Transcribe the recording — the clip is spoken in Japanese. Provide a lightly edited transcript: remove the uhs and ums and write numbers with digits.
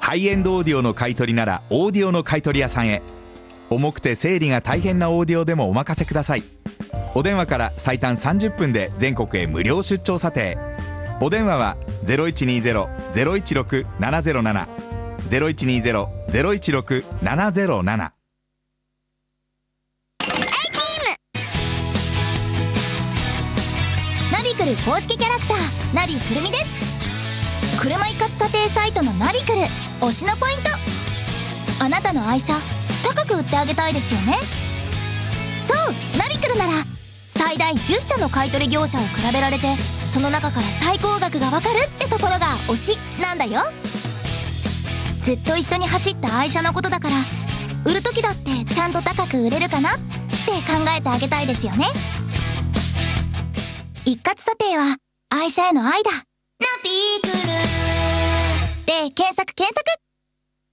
ハイエンドオーディオの買い取りならオーディオの買い取り屋さんへ。重くて整理が大変なオーディオでもお任せください。お電話から最短30分で全国へ無料出張査定。お電話は 0120-016-707 0120-016-707。 ナビクル公式キャラクターナビくるみです。車一括査定サイトのナビクル推しのポイント。あなたの愛車高く売ってあげたいですよね。そう、ナビクルなら最大10社の買取業者を比べられて、その中から最高額がわかるってところが推しなんだよ。ずっと一緒に走った愛車のことだから、売る時だってちゃんと高く売れるかなって考えてあげたいですよね。一括査定は愛車への愛だ。ナビクルで検索。